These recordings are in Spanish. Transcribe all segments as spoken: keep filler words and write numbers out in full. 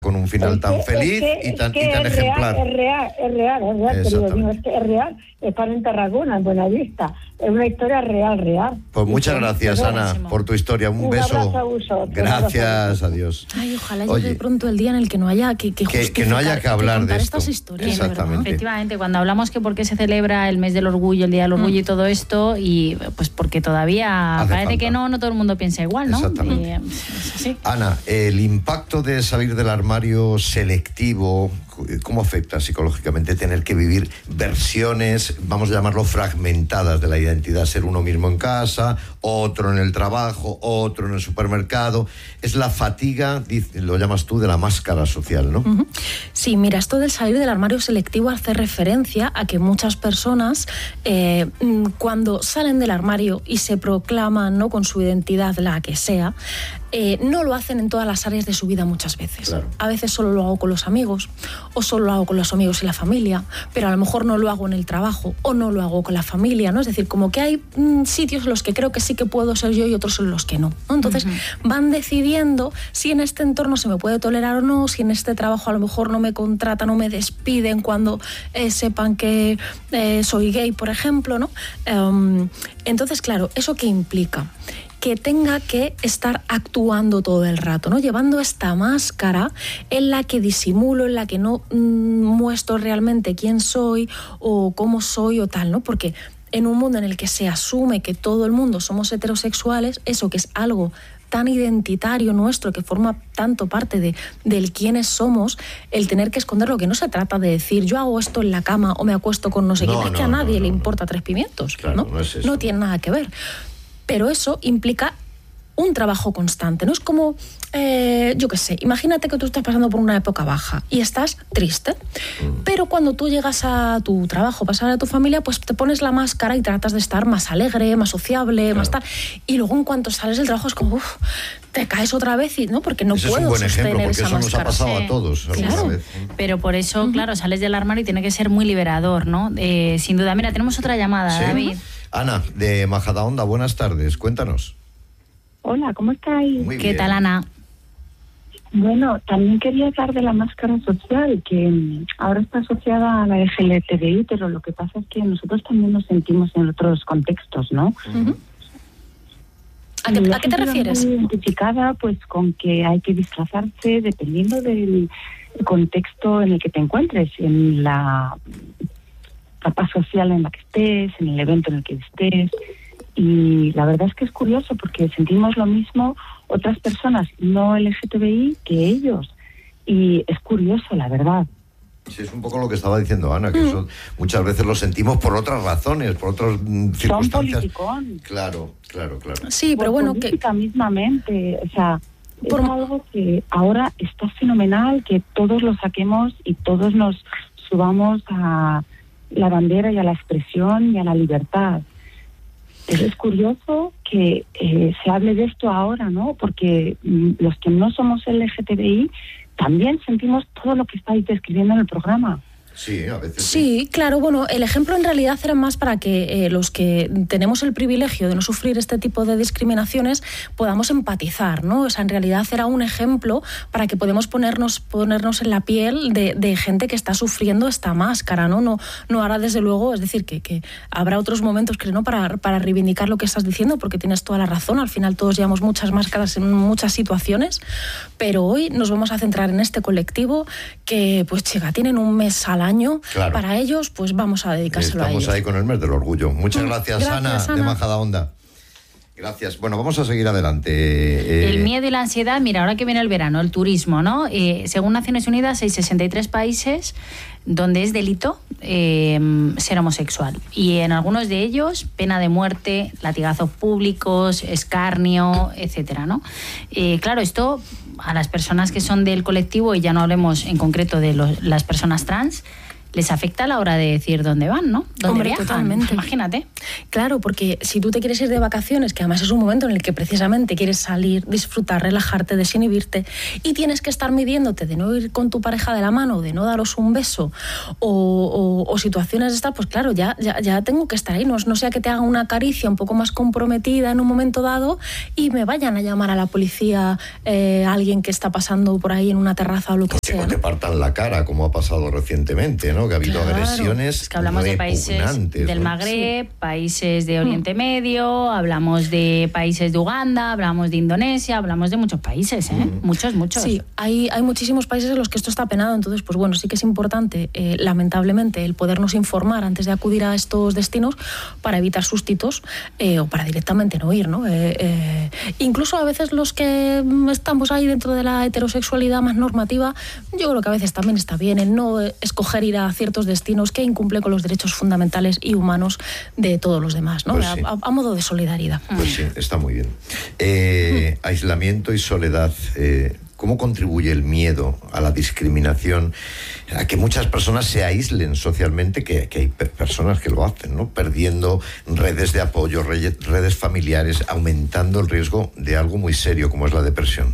con un final es tan que, feliz es que, y tan, es que y tan es ejemplar. Real, es real, es real, es real, querido mío, es que es real, está en Tarragona, en Buenavista. Es una historia real, real. Pues muchas gracias, Ana, por tu historia. Un, un beso. Abrazo a vosotros, gracias, adiós. Ay, ojalá Oye, llegue pronto el día en el que no haya que, que, que, que no haya que hablar que de esto. Estas historias, exactamente. Efectivamente, cuando hablamos que por qué se celebra el mes del orgullo, el día del orgullo mm. y todo esto, y pues porque todavía Hace parece falta. que no, no todo el mundo piensa igual, ¿no? Exactamente. Y, eh, sí. Ana, el impacto de salir del armario selectivo, ¿cómo afecta psicológicamente tener que vivir versiones, vamos a llamarlo fragmentadas de la identidad? Ser uno mismo en casa, otro en el trabajo, otro en el supermercado. Es la fatiga, lo llamas tú, de la máscara social, ¿no? Uh-huh. Sí, mira, esto del salir del armario selectivo hace referencia a que muchas personas eh, cuando salen del armario y se proclaman, ¿no?, con su identidad, la que sea, eh, no lo hacen en todas las áreas de su vida muchas veces. Claro. A veces solo lo hago con los amigos, o solo lo hago con los amigos y la familia, pero a lo mejor no lo hago en el trabajo, o no lo hago con la familia, ¿no? Es decir, como que hay mm, sitios en los que creo que sí que puedo ser yo y otros en los que no, ¿no? Entonces uh-huh. van decidiendo si en este entorno se me puede tolerar o no, si en este trabajo a lo mejor no me contratan o me despiden cuando eh, sepan que eh, soy gay, por ejemplo, ¿no? Um, entonces, claro, ¿eso qué implica? Que tenga que estar actuando todo el rato, ¿no? Llevando esta máscara en la que disimulo, en la que no mmm, muestro realmente quién soy o cómo soy o tal, ¿no? Porque en un mundo en el que se asume que todo el mundo somos heterosexuales, eso que es algo tan identitario nuestro, que forma tanto parte de, del quiénes somos, el tener que esconderlo, que no se trata de decir yo hago esto en la cama o me acuesto con no sé quién, no, es no, que a nadie no, no, le importa no. tres pimientos, claro, ¿no? No, es eso. No tiene nada que ver. Pero eso implica un trabajo constante, ¿no? Es como, eh, yo qué sé, imagínate que tú estás pasando por una época baja y estás triste, mm. pero cuando tú llegas a tu trabajo, pasar a tu familia, pues te pones la máscara y tratas de estar más alegre, más sociable, claro. más tal, y luego en cuanto sales del trabajo es como, uff, te caes otra vez, y no, porque no ese puedo sostener esa máscara. Ese es un buen ejemplo, porque eso nos ha pasado sí. a todos alguna claro. vez. Pero por eso, uh-huh. claro, sales del armario y tiene que ser muy liberador, ¿no? Eh, sin duda. Mira, tenemos otra llamada, ¿sí? David. Ana, de Majadahonda, buenas tardes, cuéntanos. Hola, ¿cómo estáis? Muy ¿Qué bien. tal, Ana? Bueno, también quería hablar de la máscara social, que ahora está asociada a la L G T B I, pero lo que pasa es que nosotros también nos sentimos en otros contextos, ¿no? Uh-huh. ¿A qué, ¿A qué te refieres? Muy identificada, pues, con que hay que disfrazarse dependiendo del contexto en el que te encuentres, en la etapa social en la que estés, en el evento en el que estés. Y la verdad es que es curioso porque sentimos lo mismo otras personas no L G T B I que ellos. Y es curioso, la verdad. Sí, es un poco lo que estaba diciendo Ana, que mm. eso muchas veces lo sentimos por otras razones, por otras mm, circunstancias. Son politicón. Claro, claro, claro. Sí, pero por bueno, política que mismamente, o sea, por... es algo que ahora está fenomenal, que todos lo saquemos y todos nos subamos a la bandera y a la expresión y a la libertad. Es curioso que eh, se hable de esto ahora, ¿no? Porque mm, los que no somos L G T B I también sentimos todo lo que estáis describiendo en el programa. Sí, a veces sí. Sí, claro, bueno, el ejemplo en realidad era más para que eh, los que tenemos el privilegio de no sufrir este tipo de discriminaciones podamos empatizar, ¿no? O sea, en realidad era un ejemplo para que podamos ponernos, ponernos en la piel de, de gente que está sufriendo esta máscara, ¿no? No, no ahora, desde luego, es decir, que, que habrá otros momentos, creo, ¿no?, para, para reivindicar lo que estás diciendo, porque tienes toda la razón, al final todos llevamos muchas máscaras en muchas situaciones, pero hoy nos vamos a centrar en este colectivo que, pues, chica, tienen un mes al año. Claro. Para ellos, pues vamos a dedicárselo Estamos a ellos. Estamos ahí con el mes del orgullo. Muchas gracias, gracias Ana, Ana, de Majadahonda. Gracias. Bueno, vamos a seguir adelante. Eh... El miedo y la ansiedad, mira, ahora que viene el verano, el turismo, ¿no? Eh, según Naciones Unidas, hay sesenta y tres países donde es delito eh, ser homosexual. Y en algunos de ellos, pena de muerte, latigazos públicos, escarnio, etcétera, ¿no? Eh, claro, esto a las personas que son del colectivo, y ya no hablemos en concreto de los, las personas trans, les afecta a la hora de decir dónde van, ¿no? ¿Dónde Hombre, viajan? totalmente. Imagínate. Claro, porque si tú te quieres ir de vacaciones, que además es un momento en el que precisamente quieres salir, disfrutar, relajarte, desinhibirte, y tienes que estar midiéndote de no ir con tu pareja de la mano, de no daros un beso, o, o, o situaciones de estas, pues claro, ya, ya, ya tengo que estar ahí. No, no sea que te haga una caricia un poco más comprometida en un momento dado y me vayan a llamar a la policía eh, a alguien que está pasando por ahí en una terraza o lo que Porque sea, no te ¿no? partan la cara, como ha pasado recientemente, ¿no? Que ha habido Claro. agresiones Es que hablamos de países repugnantes, del ¿no? Magreb, países de Oriente Medio, hablamos de países de Uganda, hablamos de Indonesia, hablamos de muchos países, ¿eh? Mm. Muchos, muchos. Sí, hay, hay muchísimos países en los que esto está penado, entonces, pues bueno, sí que es importante, eh, lamentablemente, el podernos informar antes de acudir a estos destinos para evitar sustitos eh, o para directamente no ir, ¿no? Eh, eh, incluso a veces los que estamos ahí dentro de la heterosexualidad más normativa, yo creo que a veces también está bien el no escoger ir a ciertos destinos que incumplen con los derechos fundamentales y humanos de todos los demás, ¿no? Pues sí. a, a modo de solidaridad. Pues sí, está muy bien. Eh, aislamiento y soledad. Eh, ¿Cómo contribuye el miedo a la discriminación, a que muchas personas se aíslen socialmente, que, que hay personas que lo hacen, ¿no? Perdiendo redes de apoyo, redes familiares, aumentando el riesgo de algo muy serio como es la depresión?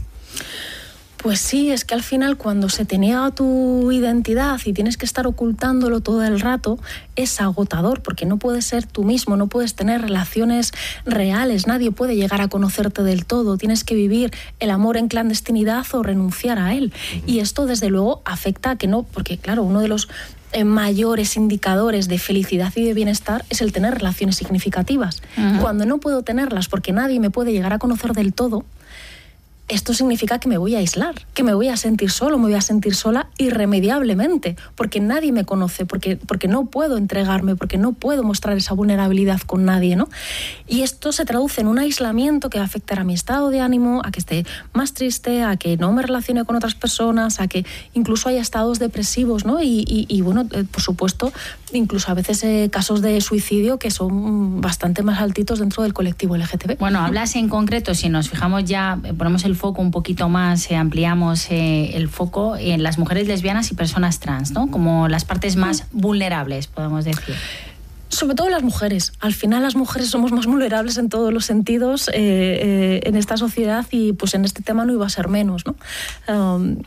Pues sí, es que al final cuando se te niega tu identidad y tienes que estar ocultándolo todo el rato, es agotador, porque no puedes ser tú mismo, no puedes tener relaciones reales, nadie puede llegar a conocerte del todo, tienes que vivir el amor en clandestinidad o renunciar a él. Y esto desde luego afecta a que no, porque claro, uno de los eh, mayores indicadores de felicidad y de bienestar es el tener relaciones significativas. Uh-huh. Cuando no puedo tenerlas porque nadie me puede llegar a conocer del todo, esto significa que me voy a aislar, que me voy a sentir solo, me voy a sentir sola irremediablemente, porque nadie me conoce, porque, porque no puedo entregarme, porque no puedo mostrar esa vulnerabilidad con nadie, ¿no? Y esto se traduce en un aislamiento que va a afectar a mi estado de ánimo, a que esté más triste, a que no me relacione con otras personas, a que incluso haya estados depresivos, ¿no? Y, y, y bueno, eh, por supuesto, incluso a veces eh, casos de suicidio que son bastante más altitos dentro del colectivo L G T B. Bueno, hablas en concreto, si nos fijamos ya, ponemos el foco un poquito más, eh, ampliamos eh, el foco en las mujeres lesbianas y personas trans, ¿no? Como las partes más vulnerables, podemos decir. Sobre todo las mujeres. Al final las mujeres somos más vulnerables en todos los sentidos eh, eh, en esta sociedad y pues en este tema no iba a ser menos, ¿no? Um,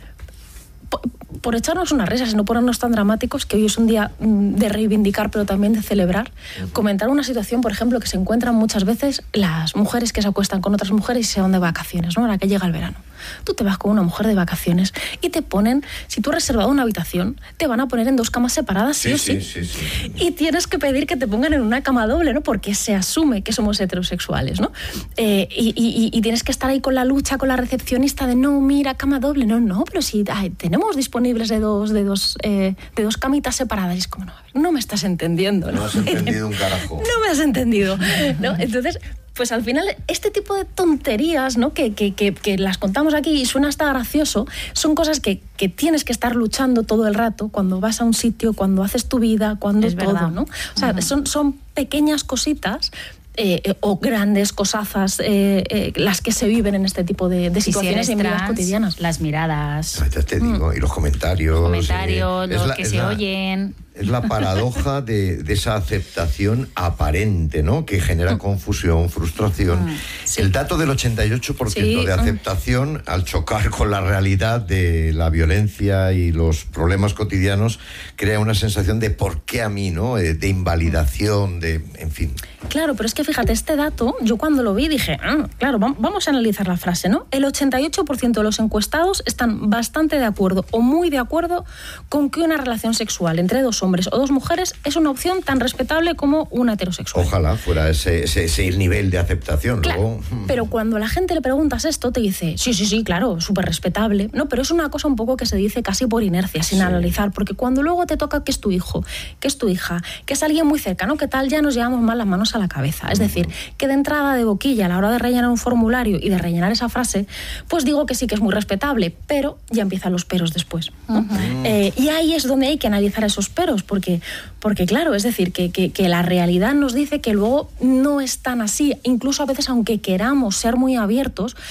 por, por echarnos unas risas y no ponernos tan dramáticos, que hoy es un día de reivindicar pero también de celebrar, comentar una situación, por ejemplo, que se encuentran muchas veces las mujeres que se acuestan con otras mujeres y se van de vacaciones, ¿no? Ahora que llega el verano. Tú te vas con una mujer de vacaciones y te ponen, si tú has reservado una habitación, te van a poner en dos camas separadas, sí, sí o sí. Sí, sí, sí. Y tienes que pedir que te pongan en una cama doble, ¿no? Porque se asume que somos heterosexuales, ¿no? Eh, y, y, y tienes que estar ahí con la lucha, con la recepcionista de no, mira, cama doble. No, no, pero si ay, tenemos disponibles de dos, de dos, eh, de dos camitas separadas. Y es como, no, no me estás entendiendo, ¿no? No has entendido un carajo. No me has entendido, ¿no? Entonces, pues al final este tipo de tonterías, ¿no? que, que, que, que las contamos aquí y suena hasta gracioso, son cosas que, que tienes que estar luchando todo el rato cuando vas a un sitio, cuando haces tu vida, cuando es todo, verdad. ¿no? O sea, uh-huh. son, son pequeñas cositas eh, eh, o grandes cosazas eh, eh, las que se viven en este tipo de, de situaciones si en vidas cotidianas. Las miradas. Ya te digo, mm. y los comentarios. Los comentarios, eh, los la, que se la, oyen. Es la paradoja de, de esa aceptación aparente, ¿no? Que genera confusión, frustración. Mm, sí. El dato del ochenta y ocho por ciento sí. de aceptación, al chocar con la realidad de la violencia y los problemas cotidianos, crea una sensación de ¿por qué a mí?, ¿no? De invalidación, de, en fin. Claro, pero es que fíjate, este dato, yo cuando lo vi dije, ah, claro, vamos a analizar la frase, ¿no? El ochenta y ocho por ciento de los encuestados están bastante de acuerdo o muy de acuerdo con que una relación sexual entre dos hombres o dos mujeres es una opción tan respetable como una heterosexual. Ojalá fuera ese, ese, ese nivel de aceptación. Claro, luego... pero cuando a la gente le preguntas esto, te dice, sí, sí, sí, claro, súper respetable, ¿no? Pero es una cosa un poco que se dice casi por inercia, sin sí. analizar, porque cuando luego te toca que es tu hijo, que es tu hija, que es alguien muy cercano, que tal, ya nos llevamos más las manos a la cabeza. Es decir, que de entrada de boquilla, a la hora de rellenar un formulario y de rellenar esa frase, pues digo que sí que es muy respetable, pero ya empiezan los peros después, ¿no? Uh-huh. Eh, y ahí es donde hay que analizar esos peros, porque, porque claro, es decir, que, que, que la realidad nos dice que luego no es tan así, incluso a veces aunque queramos ser muy abiertos,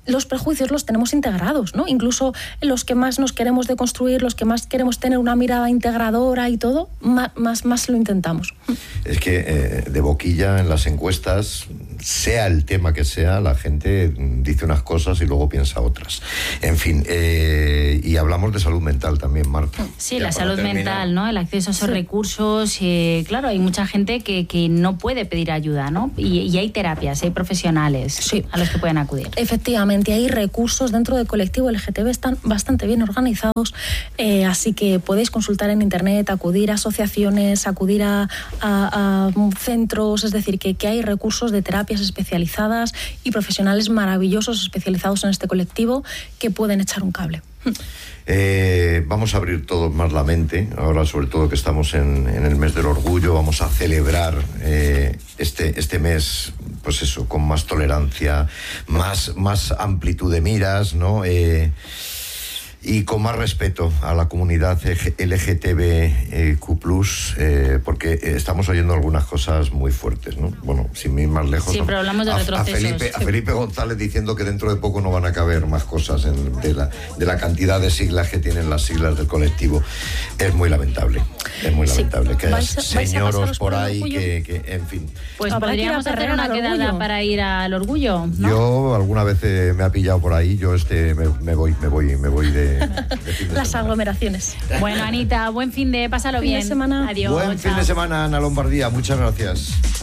los prejuicios los tenemos integrados, ¿no? Incluso los que más nos queremos deconstruir, los que más queremos tener una mirada integradora y todo, más, más, más lo intentamos. Es que eh, de boquilla en las encuestas, sea el tema que sea, la gente dice unas cosas y luego piensa otras. En fin, eh, y hablamos de salud mental también, Marta. Sí, ya la salud terminar. mental, ¿no? El acceso a esos Sí. recursos. Eh, claro, hay mucha gente que, que no puede pedir ayuda, ¿no? Y, y hay terapias, hay profesionales Sí. a los que pueden acudir. Efectivamente, hay recursos dentro del colectivo L G T B, están bastante bien organizados, eh, así que podéis consultar en internet, acudir a asociaciones, acudir a, a, a centros, es decir, que, que hay recursos de terapias especializadas y profesionales maravillosos especializados en este colectivo que pueden echar un cable. Eh, vamos a abrir todos más la mente, ahora sobre todo que estamos en, en el mes del orgullo, vamos a celebrar eh, este, este mes, pues eso, con más tolerancia, más, más amplitud de miras, ¿no? Eh, y con más respeto a la comunidad L G T B Q plus, eh, porque estamos oyendo algunas cosas muy fuertes, ¿no? Bueno, sin ir más lejos. Sí, pero hablamos de a, a retrocesos. Felipe, a Felipe González diciendo que dentro de poco no van a caber más cosas en, de, la, de la cantidad de siglas que tienen las siglas del colectivo. Es muy lamentable, es muy Sí. lamentable que haya ¿Vais a- vais a señoros pasaros por por el ahí orgullo? que, que, en fin. Pues Habrá que ir a podríamos hacer perrear una al quedada orgullo. para ir al orgullo, ¿no? Yo alguna vez eh, me ha pillado por ahí, yo este me, me voy, me voy, me voy de, de fin de Las semana. aglomeraciones. Bueno, Anita, buen fin de, pásalo Fin de bien. semana. Adiós. Buen fin chao. de semana, Ana Lombardía, muchas gracias.